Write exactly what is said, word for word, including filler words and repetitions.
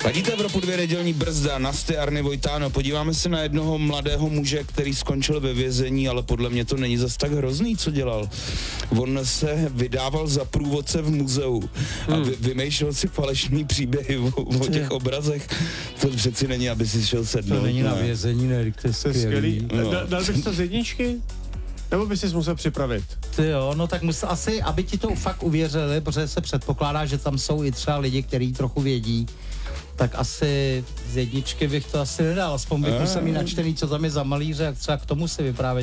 Hadíte Evropu dvě nedělní brzda, Nasty Arny Vojtáno. Podíváme se na jednoho mladého muže, který skončil ve vězení, ale podle mě to není zas tak hrozný, co dělal. On se vydával za průvodce v muzeu a vy, vymýšlel si falešný příběhy o, o těch obrazech. To přeci není, aby si šel sednout. To není na vězení, ne, to je skvělý. No. Da, dal bys to z jedničky? Nebo bys si musel připravit? Ty jo, no tak musel asi, aby ti to fakt uvěřili, protože se předpokládá, že tam jsou i třeba lidi, kteří trochu vědí, tak asi z jedničky bych to asi nedal, aspoň bych musel mít načtený, co tam je za malíře, jak třeba k tomu si vyprávět.